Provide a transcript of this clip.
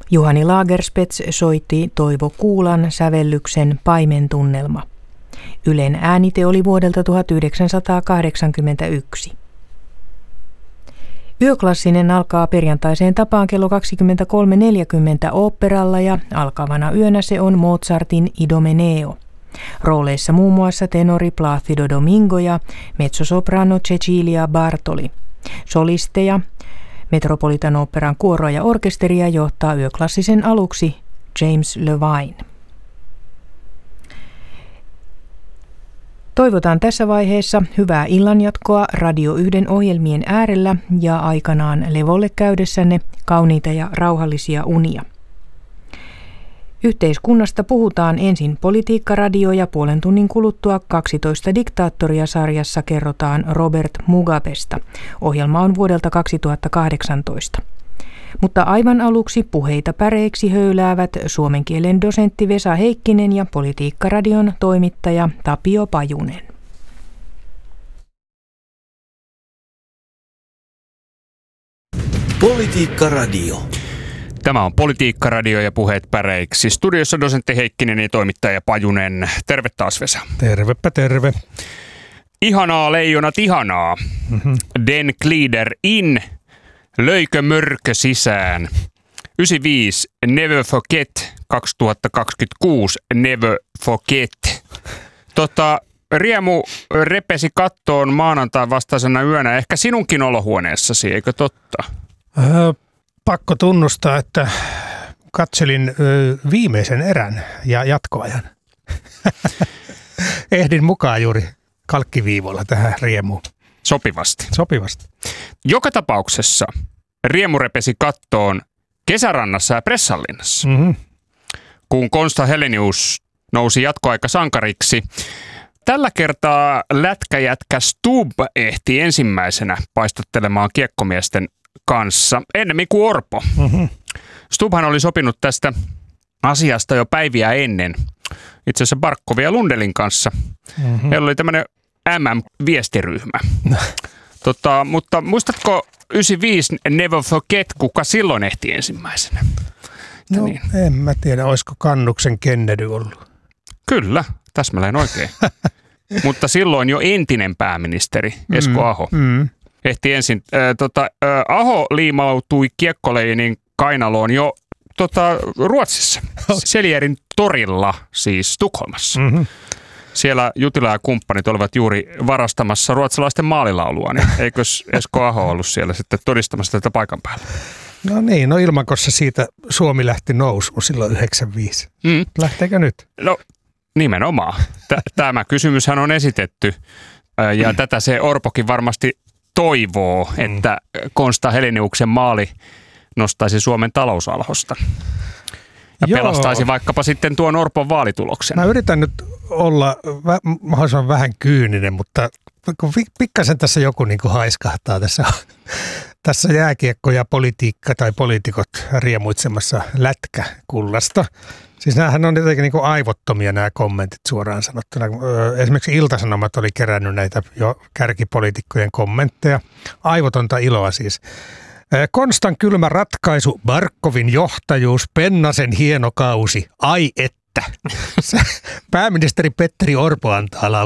Juhani Lagerspets soitti Toivo Kuulan sävellyksen Paimentunnelma. Ylen äänite oli vuodelta 1981. Yöklassinen alkaa perjantaiseen tapaan kello 23.40 oopperalla ja alkavana yönä se on Mozartin Idomeneo. Rooleissa muun muassa tenori Plácido Domingo ja mezzosoprano Cecilia Bartoli. Solisteja Metropolitan Oopperan kuoroa ja orkesteria johtaa yöklassisen aluksi James Levine. Toivotaan tässä vaiheessa hyvää illanjatkoa Radio 1 ohjelmien äärellä ja aikanaan levolle käydessänne kauniita ja rauhallisia unia. Yhteiskunnasta puhutaan ensin Politiikkaradio ja puolen tunnin kuluttua 12 diktaattoria-sarjassa kerrotaan Robert Mugabesta. Ohjelma on vuodelta 2018. Mutta aivan aluksi puheita päreiksi höyläävät suomen kielen dosentti Vesa Heikkinen ja Politiikkaradion toimittaja Tapio Pajunen. Politiikkaradio. Tämä on Politiikkaradio ja puheet päreiksi. Studiossa dosentti Heikkinen ja toimittaja Pajunen. Terve taas, Vesa. Tervepä terve. Ihanaa leijonat, ihanaa. Den glider in. Löikö mörkö sisään? 95 Never Forget, 2026 Never Forget. Riemu repesi kattoon maanantain vastaisena yönä, ehkä sinunkin olohuoneessasi, eikö totta? Pakko tunnustaa, että katselin viimeisen erän ja jatkoajan. Ehdin mukaan juuri kalkkiviivoilla tähän riemuun. Sopivasti. Joka tapauksessa riemu repesi kattoon Kesärannassa ja Pressanlinnassa. Kun Konsta Helenius nousi jatkoaikasankariksi. Tällä kertaa lätkäjätkä Stubb ehti ensimmäisenä paistattelemaan kiekkomiesten kanssa, ennemmin kuin Orpo. Stubbhan oli sopinut tästä asiasta jo päiviä ennen, itse asiassa Barkovin ja Lundelin kanssa. Heillä oli tämmöinen MM-viestiryhmä. Mutta muistatko 95 Never Forget, kuka silloin ehti ensimmäisenä? No niin. En mä tiedä, olisiko Kannuksen Kennedy ollut. Kyllä, täsmälleen oikein. Mutta silloin jo entinen pääministeri Esko Aho ehti ensin. Aho liimautui kiekkoleinin kainaloon jo Ruotsissa, Seljärin torilla, siis Tukholmassa. Siellä Jutila ja kumppanit olivat juuri varastamassa ruotsalaisten maalilaulua, niin eikös Esko Aho ollut siellä sitten todistamassa tätä paikan päällä? No niin, Ilmakossa siitä Suomi lähti nousuun silloin 95. Lähteekö nyt? No nimenomaan. Tämä kysymyshän on esitetty ja tätä se Orpokin varmasti toivoo, että Konsta Heleniuksen maali nostaisi Suomen talousalhosta. Ja pelastaisi vaikkapa sitten tuon Orpon vaalituloksen. Mä yritän nyt olla mahdollisimman vähän kyyninen, mutta kun pikkasen tässä joku niin kuin haiskahtaa tässä jääkiekko ja politiikka tai poliitikot riemuitsemassa lätkäkullasta. Siis näähän on jotenkin niin kuin aivottomia nämä kommentit suoraan sanottuna. Esimerkiksi Ilta-Sanomat oli kerännyt näitä jo kärkipoliitikkojen kommentteja. Aivotonta iloa siis. Konstan kylmä ratkaisu, Barkovin johtajuus, Pennasen hieno kausi, ai että. Pääministeri Petteri Orpo antaa